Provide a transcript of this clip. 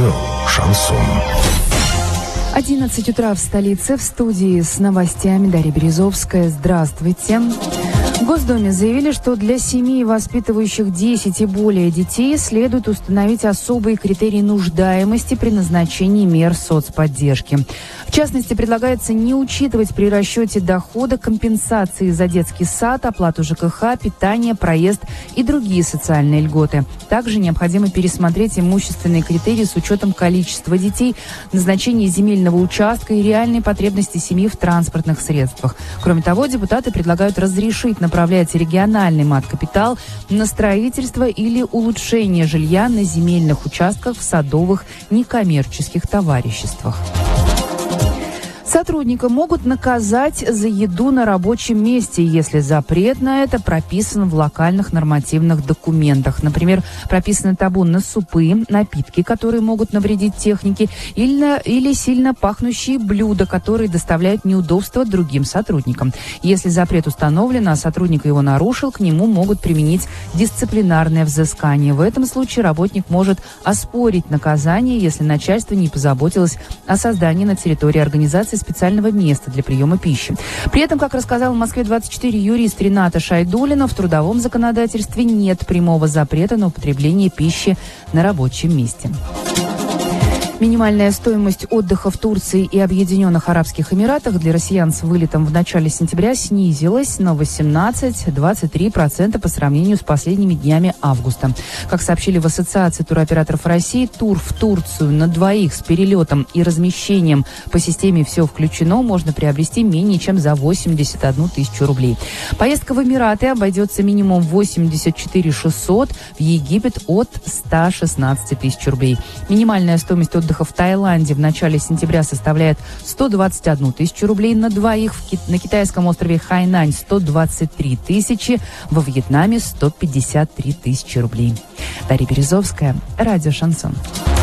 Радио «Шансон». 11 утра в столице. В студии с новостями Дарья Березовская. Здравствуйте. В Госдуме заявили, что для семей, воспитывающих 10 и более детей, следует установить особые критерии нуждаемости при назначении мер соцподдержки. В частности, предлагается не учитывать при расчете дохода компенсации за детский сад, оплату ЖКХ, питание, проезд и другие социальные льготы. Также необходимо пересмотреть имущественные критерии с учетом количества детей, назначения земельного участка и реальной потребности семьи в транспортных средствах. Кроме того, депутаты предлагают разрешить направлять региональный мат-капитал на строительство или улучшение жилья на земельных участках в садовых некоммерческих товариществах. Сотрудника могут наказать за еду на рабочем месте, если запрет на это прописан в локальных нормативных документах. Например, прописано табу на супы, напитки, которые могут навредить технике, или сильно пахнущие блюда, которые доставляют неудобства другим сотрудникам. Если запрет установлен, а сотрудник его нарушил, к нему могут применить дисциплинарное взыскание. В этом случае работник может оспорить наказание, если начальство не позаботилось о создании на территории организации специального места для приема пищи. При этом, как рассказал в Москве-24 юрист Рената Шайдулина, в трудовом законодательстве нет прямого запрета на употребление пищи на рабочем месте. Минимальная стоимость отдыха в Турции и Объединенных Арабских Эмиратах для россиян с вылетом в начале сентября снизилась на 18-23% по сравнению с последними днями августа. Как сообщили в Ассоциации туроператоров России, тур в Турцию на двоих с перелетом и размещением по системе «Все включено» можно приобрести менее чем за 81 тысячу рублей. Поездка в Эмираты обойдется минимум 84 600, в Египет от 116 тысяч рублей. Минимальная стоимость отдыха в Таиланде в начале сентября составляет 121 тысячу рублей на двоих, на китайском острове Хайнань 123 тысячи, во Вьетнаме 153 тысячи рублей. Дарья Березовская, радио «Шансон».